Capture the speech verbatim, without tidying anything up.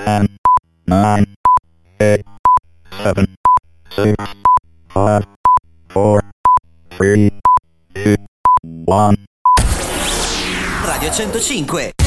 ten, nine, eight, seven, six, five, four, three, two, one. Radio centocinque.